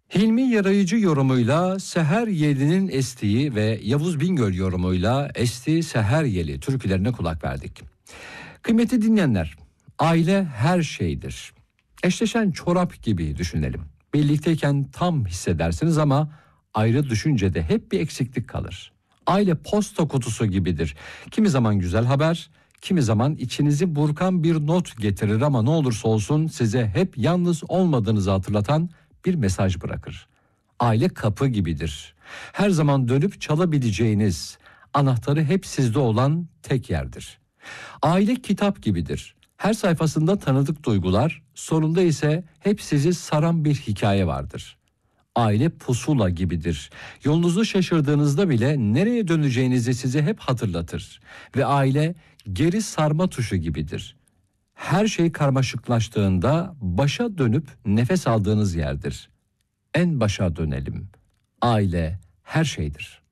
Hilmi Yarayıcı yorumuyla Seher Yeli'nin estiği ve Yavuz Bingöl yorumuyla Esti Seher Yeli türkülerine kulak verdik. Kıymetli dinleyenler, aile her şeydir. Eşleşen çorap gibi düşünelim. Birlikteyken tam hissedersiniz ama ayrı düşüncede hep bir eksiklik kalır. Aile posta kutusu gibidir. Kimi zaman güzel haber, kimi zaman içinizi burkan bir not getirir ama ne olursa olsun size hep yalnız olmadığınızı hatırlatan bir mesaj bırakır. Aile kapı gibidir. Her zaman dönüp çalabileceğiniz, anahtarı hep sizde olan tek yerdir. Aile kitap gibidir. Her sayfasında tanıdık duygular, sonunda ise hep sizi saran bir hikaye vardır. Aile pusula gibidir. Yolunuzu şaşırdığınızda bile nereye döneceğinizi size hep hatırlatır. Ve aile geri sarma tuşu gibidir. Her şey karmaşıklaştığında başa dönüp nefes aldığınız yerdir. En başa dönelim. Aile her şeydir.